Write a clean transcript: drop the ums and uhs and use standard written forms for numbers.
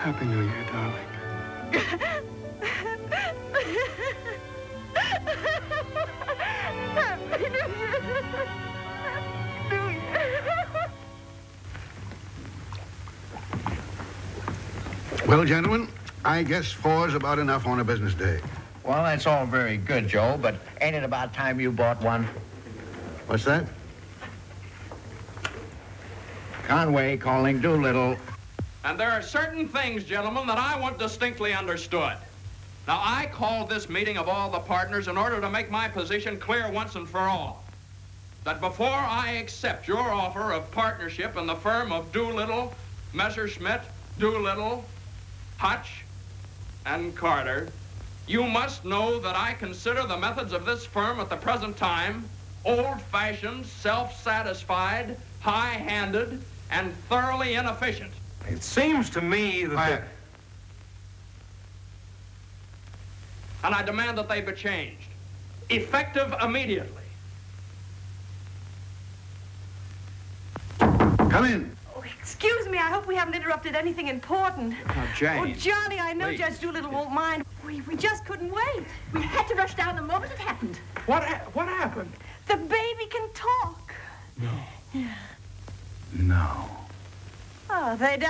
Happy New Year, darling. Happy New Year. New Year. Well, gentlemen, I guess 4's about enough on a business day. Well, that's all very good, Joe, but ain't it about time you bought one? What's that? Conway calling Doolittle. And there are certain things, gentlemen, that I want distinctly understood. Now, I called this meeting of all the partners in order to make my position clear once and for all. That before I accept your offer of partnership in the firm of Doolittle, Messerschmitt, Doolittle, Hutch, and Carter, you must know that I consider the methods of this firm at the present time old-fashioned, self-satisfied, high-handed, and thoroughly inefficient. It seems to me that... Quiet. And I demand that they be changed, effective immediately. Come in. Oh, excuse me, I hope we haven't interrupted anything important. Now, Jane. Oh, Johnny, I know Please. Judge Doolittle won't mind. We just couldn't wait. We had to rush down the moment it happened. What happened? The baby can talk. No. Oh, they